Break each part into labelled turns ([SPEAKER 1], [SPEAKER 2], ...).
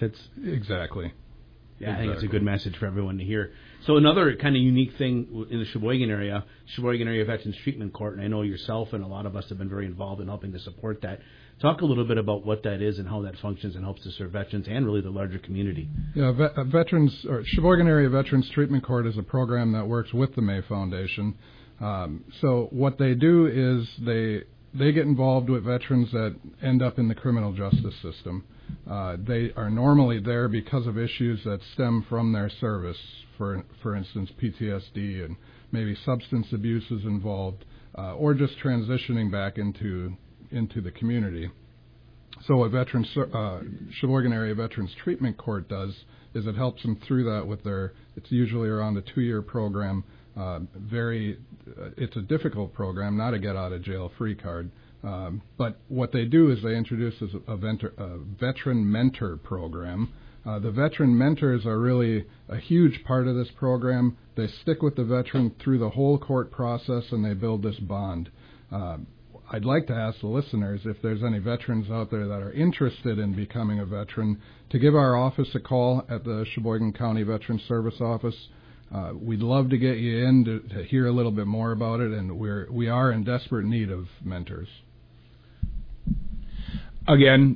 [SPEAKER 1] benefits.
[SPEAKER 2] Exactly.
[SPEAKER 1] Yeah, I think it's a good message for everyone to hear. So another kind of unique thing in the Sheboygan Area Veterans Treatment Court, and I know yourself and a lot of us have been very involved in helping to support that. Talk a little bit about what that is and how that functions and helps to serve veterans and really the larger community.
[SPEAKER 2] Yeah, Sheboygan Area Veterans Treatment Court is a program that works with the May Foundation. So what they do is they get involved with veterans that end up in the criminal justice system. They are normally there because of issues that stem from their service, for instance, PTSD and maybe substance abuse is involved, or just transitioning back into the community. So what Sheboygan Area Veterans Treatment Court does is it helps them through that with it's usually around a 2-year program. It's a difficult program, not a get-out-of-jail-free card. But what they do is they introduce a veteran mentor program. The veteran mentors are really a huge part of this program. They stick with the veteran through the whole court process, and they build this bond. I'd like to ask the listeners if there's any veterans out there that are interested in becoming a veteran to give our office a call at the Sheboygan County Veterans Service Office. We'd love to get you in to hear a little bit more about it, and we are in desperate need of mentors.
[SPEAKER 3] Again,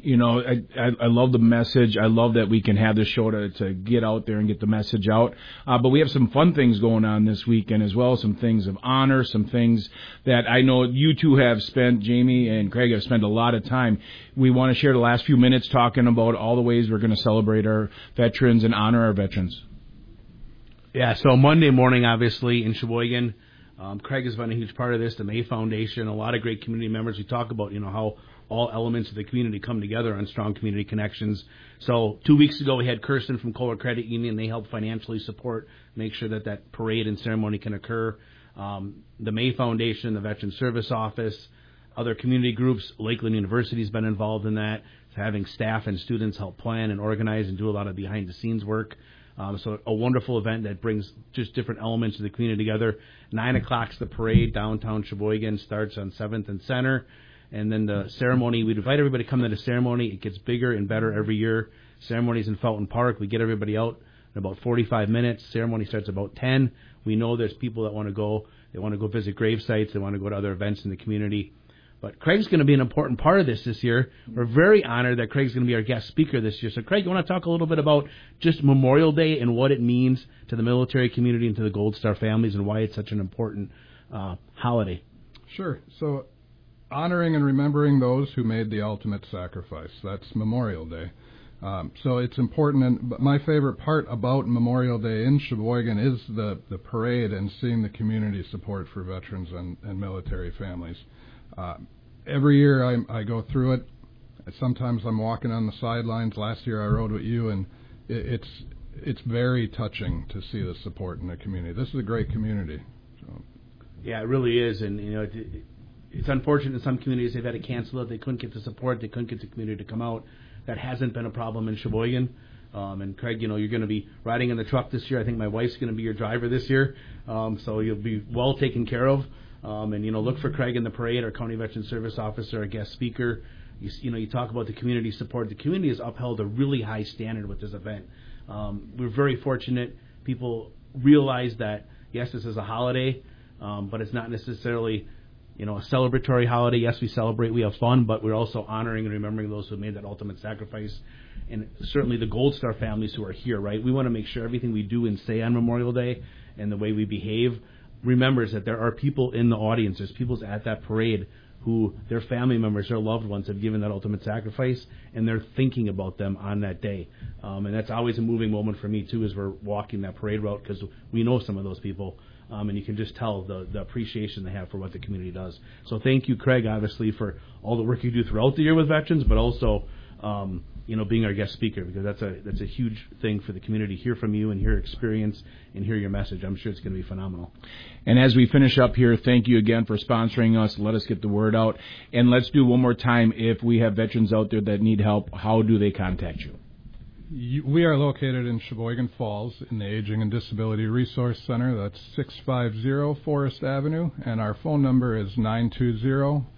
[SPEAKER 3] I love the message. I love that we can have this show to get out there and get the message out. But we have some fun things going on this weekend as well, some things of honor, some things that I know you two have spent, Jamie and Craig have spent a lot of time. We want to share the last few minutes talking about all the ways we're going to celebrate our veterans and honor our veterans.
[SPEAKER 1] Yeah, so Monday morning, obviously, in Sheboygan, Craig has been a huge part of this, the May Foundation, a lot of great community members. We talk about, how all elements of the community come together on strong community connections. So 2 weeks ago, we had Kirsten from Kohler Credit Union. They helped financially support, make sure that parade and ceremony can occur. The May Foundation, the Veterans Service Office, other community groups, Lakeland University has been involved in that, having staff and students help plan and organize and do a lot of behind-the-scenes work. So a wonderful event that brings just different elements of the community together. 9 o'clock's the parade. Downtown Sheboygan starts on 7th and Center. And then the ceremony, we'd invite everybody to come to the ceremony. It gets bigger and better every year. Ceremonies in Fountain Park. We get everybody out in about 45 minutes. Ceremony starts about 10. We know there's people that want to go. They want to go visit grave sites. They want to go to other events in the community. But Craig's going to be an important part of this year. We're very honored that Craig's going to be our guest speaker this year. So, Craig, you want to talk a little bit about just Memorial Day and what it means to the military community and to the Gold Star families and why it's such an important holiday?
[SPEAKER 2] Sure. So, honoring and remembering those who made the ultimate sacrifice. That's Memorial Day. So it's important. But my favorite part about Memorial Day in Sheboygan is the parade and seeing the community support for veterans and military families. Every year I go through it. Sometimes I'm walking on the sidelines. Last year I rode with you, and it's very touching to see the support in the community. This is a great community. So.
[SPEAKER 1] Yeah, it really is, and it's unfortunate in some communities they've had to cancel it. They couldn't get the support. They couldn't get the community to come out. That hasn't been a problem in Sheboygan. And Craig, you're going to be riding in the truck this year. I think my wife's going to be your driver this year. So you'll be well taken care of. And look for Craig in the parade, our County Veterans Service Officer, our guest speaker. You talk about the community support. The community has upheld a really high standard with this event. We're very fortunate. People realize that, yes, this is a holiday, but it's not necessarily a celebratory holiday. Yes, we celebrate, we have fun, but we're also honoring and remembering those who made that ultimate sacrifice. And certainly the Gold Star families who are here, right? We want to make sure everything we do and say on Memorial Day and the way we behave remembers that there are people in the audience. There's people at that parade who their family members, their loved ones have given that ultimate sacrifice, and they're thinking about them on that day. And that's always a moving moment for me, too, as we're walking that parade route, because we know some of those people. And you can just tell the appreciation they have for what the community does. So thank you, Craig, obviously, for all the work you do throughout the year with veterans, but also, being our guest speaker, because that's a huge thing for the community. Hear from you and hear experience and hear your message. I'm sure it's going to be phenomenal.
[SPEAKER 3] And as we finish up here, thank you again for sponsoring us. Let us get the word out. And let's do one more time. If we have veterans out there that need help, how do they contact you?
[SPEAKER 2] We are located in Sheboygan Falls in the Aging and Disability Resource Center. That's 650 Forest Avenue, and our phone number is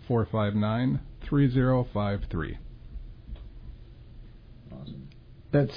[SPEAKER 2] 920-459-3053.
[SPEAKER 1] Awesome.
[SPEAKER 4] That's